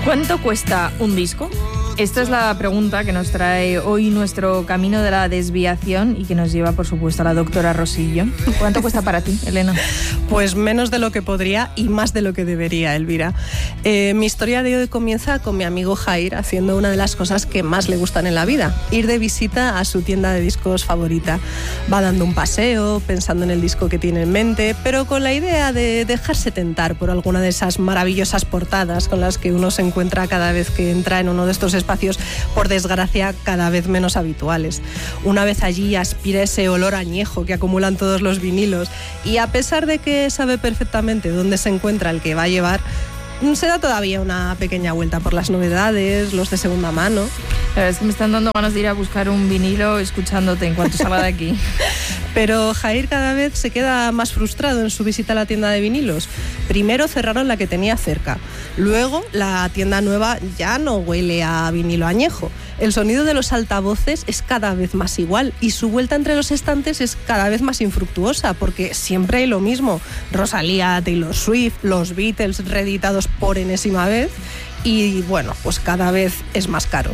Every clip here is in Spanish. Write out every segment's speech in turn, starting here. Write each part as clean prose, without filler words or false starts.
¿Cuánto cuesta un disco? Esta es la pregunta que nos trae hoy nuestro camino de la desviación y que nos lleva, por supuesto, a la doctora Rosillo. ¿Cuánto cuesta para ti, Elena? Pues menos de lo que podría y más de lo que debería, Elvira. Mi historia de hoy comienza con mi amigo Jair haciendo una de las cosas que más le gustan en la vida, ir de visita a su tienda de discos favorita. Va dando un paseo, pensando en el disco que tiene en mente, pero con la idea de dejarse tentar por alguna de esas maravillosas portadas con las que uno se encuentra cada vez que entra en uno de estos espacios, por desgracia, cada vez menos habituales. Una vez allí aspira ese olor añejo que acumulan todos los vinilos y, a pesar de que sabe perfectamente dónde se encuentra el que va a llevar, se da todavía una pequeña vuelta por las novedades, los de segunda mano. La verdad es que me están dando ganas de ir a buscar un vinilo escuchándote en cuanto salga de aquí. Pero Jair cada vez se queda más frustrado en su visita a la tienda de vinilos. Primero cerraron la que tenía cerca. Luego la tienda nueva ya no huele a vinilo añejo. El sonido de los altavoces es cada vez más igual y su vuelta entre los estantes es cada vez más infructuosa, porque siempre hay lo mismo. Rosalía, Taylor Swift, los Beatles reeditados por enésima vez y, bueno, pues cada vez es más caro.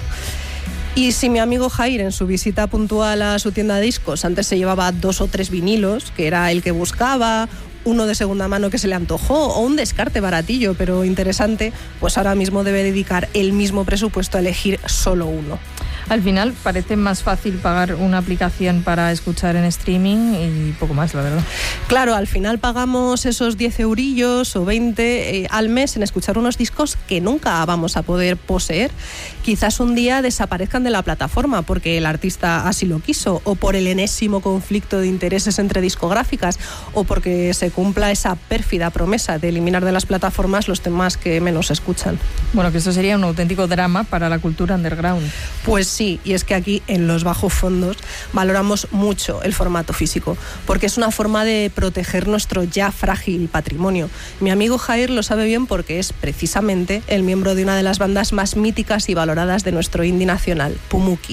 Y si mi amigo Jair, en su visita puntual a su tienda de discos, antes se llevaba 2 o 3 vinilos, que era el que buscaba, uno de segunda mano que se le antojó o un descarte baratillo pero interesante, pues ahora mismo debe dedicar el mismo presupuesto a elegir solo uno. Al final parece más fácil pagar una aplicación para escuchar en streaming y poco más, la verdad. Claro, al final pagamos esos 10 eurillos o 20 al mes en escuchar unos discos que nunca vamos a poder poseer. Quizás un día desaparezcan de la plataforma porque el artista así lo quiso, o por el enésimo conflicto de intereses entre discográficas, o porque se cumpla esa pérfida promesa de eliminar de las plataformas los temas que menos escuchan. Bueno, que eso sería un auténtico drama para la cultura underground. Pues sí, y es que aquí en Los Bajos Fondos valoramos mucho el formato físico, porque es una forma de proteger nuestro ya frágil patrimonio. Mi amigo Jair lo sabe bien porque es precisamente el miembro de una de las bandas más míticas y valoradas de nuestro indie nacional, Pumuki.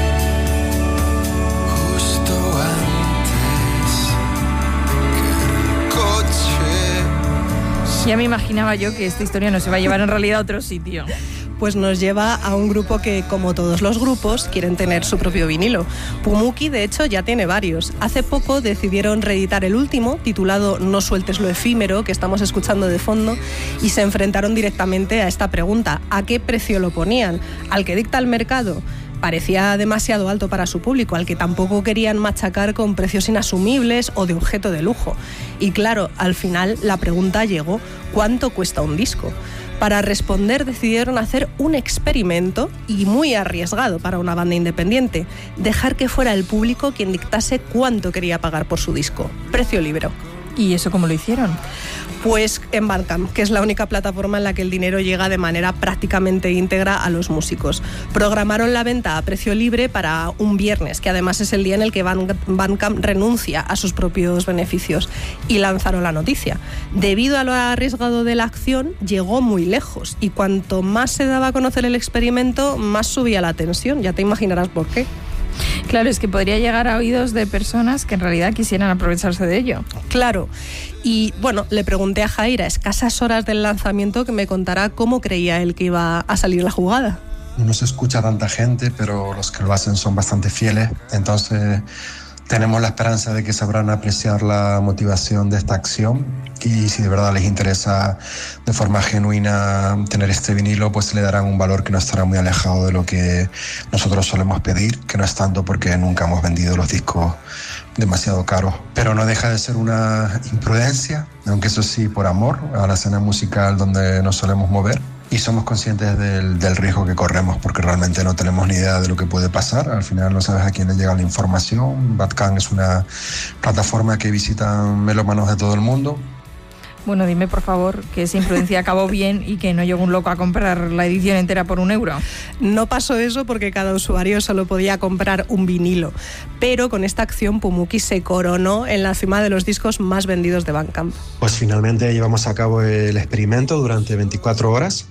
Ya me imaginaba yo que esta historia nos iba a llevar en realidad a otro sitio. Pues nos lleva a un grupo que, como todos los grupos, quieren tener su propio vinilo. Pumuki, de hecho, ya tiene varios. Hace poco decidieron reeditar el último, titulado No sueltes lo efímero, que estamos escuchando de fondo, y se enfrentaron directamente a esta pregunta: ¿a qué precio lo ponían? ¿Al que dicta el mercado? Parecía demasiado alto para su público, al que tampoco querían machacar con precios inasumibles o de objeto de lujo. Y claro, al final la pregunta llegó: ¿cuánto cuesta un disco? Para responder decidieron hacer un experimento, y muy arriesgado para una banda independiente: dejar que fuera el público quien dictase cuánto quería pagar por su disco. Precio libre. ¿Y eso cómo lo hicieron? Pues en Bandcamp, que es la única plataforma en la que el dinero llega de manera prácticamente íntegra a los músicos. Programaron la venta a precio libre para un viernes, que además es el día en el que Bandcamp renuncia a sus propios beneficios, y lanzaron la noticia. Debido a lo arriesgado de la acción, llegó muy lejos, y cuanto más se daba a conocer el experimento, más subía la tensión. Ya te imaginarás por qué. Claro, es que podría llegar a oídos de personas que en realidad quisieran aprovecharse de ello. Claro, y bueno, le pregunté a Jair a escasas horas del lanzamiento que me contara cómo creía él que iba a salir la jugada. No se escucha tanta gente, pero los que lo hacen son bastante fieles, entonces tenemos la esperanza de que sabrán apreciar la motivación de esta acción, y si de verdad les interesa de forma genuina tener este vinilo, pues le darán un valor que no estará muy alejado de lo que nosotros solemos pedir, que no es tanto porque nunca hemos vendido los discos demasiado caros, pero no deja de ser una imprudencia, aunque eso sí, por amor a la escena musical donde nos solemos mover. Y somos conscientes del riesgo que corremos, porque realmente no tenemos ni idea de lo que puede pasar. Al final no sabes a quién le llega la información. Bandcamp es una plataforma que visitan melómanos de todo el mundo. Bueno, dime por favor que esa imprudencia acabó bien y que no llegó un loco a comprar la edición entera por €1. No pasó eso porque cada usuario solo podía comprar un vinilo. Pero con esta acción Pumuki se coronó en la cima de los discos más vendidos de Bandcamp. Pues finalmente llevamos a cabo el experimento durante 24 horas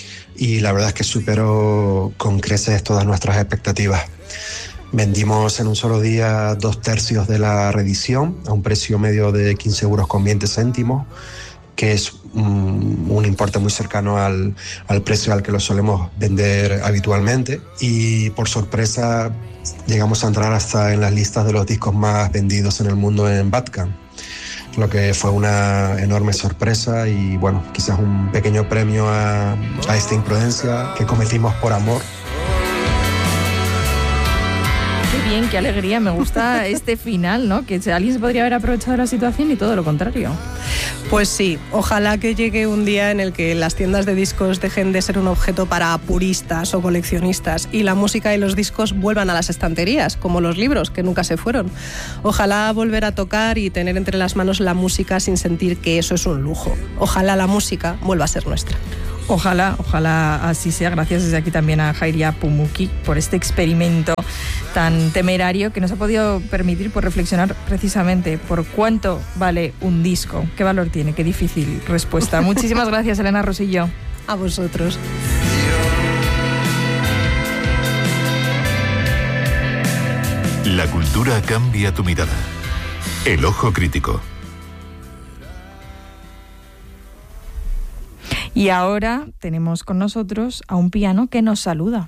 y la verdad es que superó con creces todas nuestras expectativas. Vendimos en un solo día 2/3 de la reedición a un precio medio de 15,20 € que es un importe muy cercano al precio al que lo solemos vender habitualmente, y por sorpresa llegamos a entrar hasta en las listas de los discos más vendidos en el mundo en Bandcamp, lo que fue una enorme sorpresa y bueno, quizás un pequeño premio a esta imprudencia que cometimos por amor. Qué bien, qué alegría, me gusta este final, ¿no? Que alguien se podría haber aprovechado la situación y todo lo contrario. Pues sí, ojalá que llegue un día en el que las tiendas de discos dejen de ser un objeto para puristas o coleccionistas y la música y los discos vuelvan a las estanterías, como los libros, que nunca se fueron. Ojalá volver a tocar y tener entre las manos la música sin sentir que eso es un lujo. Ojalá la música vuelva a ser nuestra. Ojalá así sea. Gracias desde aquí también a Jairia Pumuki por este experimento tan temerario que nos ha podido permitir reflexionar precisamente por cuánto vale un disco, qué valor tiene, qué difícil respuesta. Muchísimas gracias, Elena Rosillo. A vosotros. La cultura cambia tu mirada. El ojo crítico. Y ahora tenemos con nosotros a un piano que nos saluda.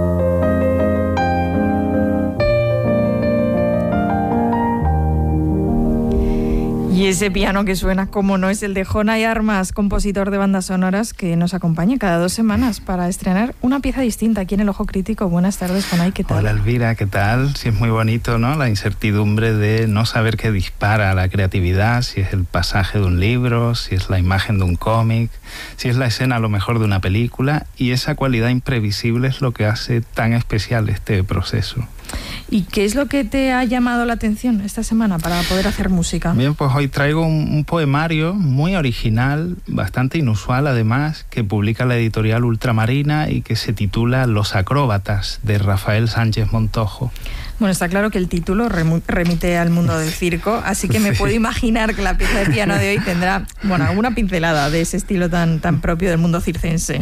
Y ese piano que suena, como no, es el de Jonay Armas, compositor de bandas sonoras, que nos acompaña cada 2 semanas para estrenar una pieza distinta aquí en El Ojo Crítico. Buenas tardes, Jonay, ¿qué tal? Hola, Elvira, ¿qué tal? Sí, es muy bonito, ¿no? La incertidumbre de no saber qué dispara la creatividad, si es el pasaje de un libro, si es la imagen de un cómic, si es la escena a lo mejor de una película, y esa cualidad imprevisible es lo que hace tan especial este proceso. ¿Y qué es lo que te ha llamado la atención esta semana para poder hacer música? Bien, pues hoy traigo un poemario muy original, bastante inusual además, que publica la editorial Ultramarina y que se titula Los Acróbatas, de Rafael Sánchez Montojo. Bueno, está claro que el título remite al mundo del circo, así que me puedo imaginar que la pieza de piano de hoy tendrá, bueno, alguna pincelada de ese estilo tan propio del mundo circense.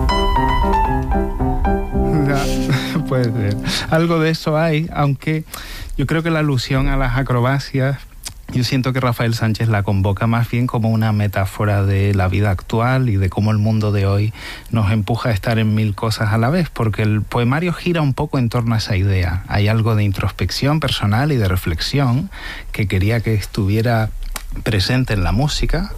Puede ser. Algo de eso hay, aunque yo creo que la alusión a las acrobacias, yo siento que Rafael Sánchez la convoca más bien como una metáfora de la vida actual y de cómo el mundo de hoy nos empuja a estar en 1000 cosas a la vez, porque el poemario gira un poco en torno a esa idea. Hay algo de introspección personal y de reflexión que quería que estuviera presente en la música,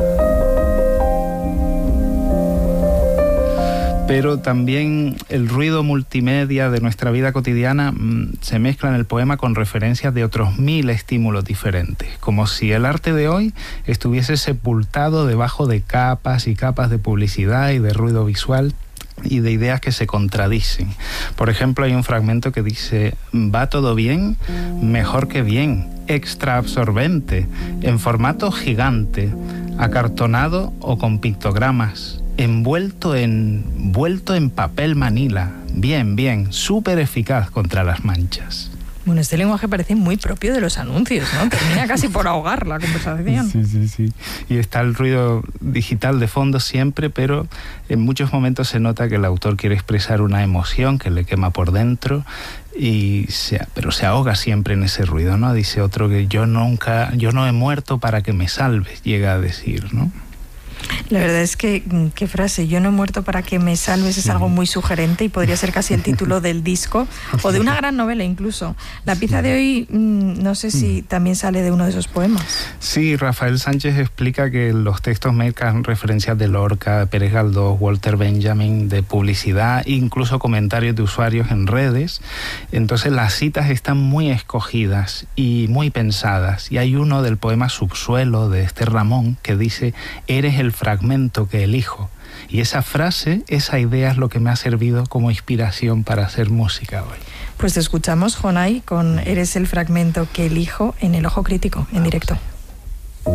pero también el ruido multimedia de nuestra vida cotidiana se mezcla en el poema con referencias de otros 1000 estímulos diferentes, como si el arte de hoy estuviese sepultado debajo de capas y capas de publicidad y de ruido visual y de ideas que se contradicen. Por ejemplo, hay un fragmento que dice: va todo bien, mejor que bien, extra absorbente, en formato gigante, acartonado o con pictogramas, envuelto en papel manila, bien, súper eficaz contra las manchas. Bueno, este lenguaje parece muy propio de los anuncios, ¿no? Termina casi por ahogar la conversación. Sí. Y está el ruido digital de fondo siempre, pero en muchos momentos se nota que el autor quiere expresar una emoción que le quema por dentro, pero se ahoga siempre en ese ruido, ¿no? Dice otro que yo no he muerto para que me salves, llega a decir, ¿no? La verdad es que, qué frase, yo no he muerto para que me salves, es algo muy sugerente y podría ser casi el título del disco o de una gran novela incluso. La pieza de hoy, no sé si también sale de uno de esos poemas. Sí, Rafael Sánchez explica que los textos mezclan referencias de Lorca, Pérez Galdós, Walter Benjamin, de publicidad, incluso comentarios de usuarios en redes. Entonces las citas están muy escogidas y muy pensadas. Y hay uno del poema Subsuelo de Esther Ramón que dice: eres el fragmento que elijo. Y esa frase, esa idea es lo que me ha servido como inspiración para hacer música hoy. Pues te escuchamos, Jonay, con Eres el fragmento que elijo en El Ojo Crítico, en directo.